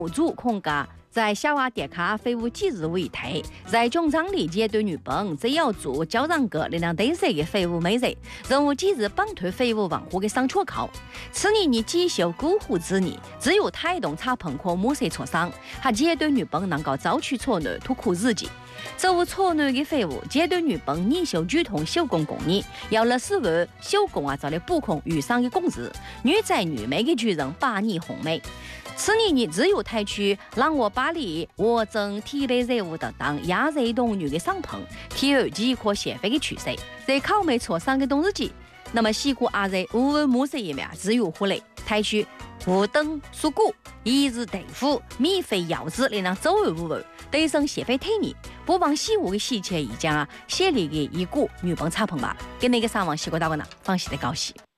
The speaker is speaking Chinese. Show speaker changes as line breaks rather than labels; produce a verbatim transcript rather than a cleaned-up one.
主控家在小娃点卡废物机制为推，在总厂理解对女本只要做交让个力量对谁的废物每日任务机制绑推废物网户的上缺口，此年你继续辜负之年，只有态动差朋可某些磋商，还解对女本能够早取错内突苦日记。这无错内的废物，解对女本年休举同手工工业，要了四万手工啊，做了补空遇上的工资，女仔女美的巨人把你红美。此年你只有采取让我把你我整体的任务的当压热动女的上棚，提而即可协费的趋势，在考美磋商的冬日记，那么西谷阿热无问模式一面只有护类，采取无等属股一日对付免费药资力量周二五万，对生协费退你，不帮西屋的细节已将啊协力的一股女帮差棚吧，跟那个上网西瓜大官呢，放心的高兴。